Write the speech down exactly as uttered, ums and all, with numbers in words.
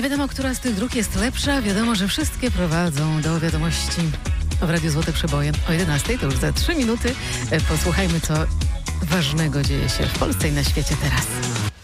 Nie wiadomo, która z tych dróg jest lepsza. Wiadomo, że wszystkie prowadzą do wiadomości w Radiu Złote Przeboje. O jedenastej to już za trzy minuty. Posłuchajmy, co ważnego dzieje się w Polsce i na świecie teraz.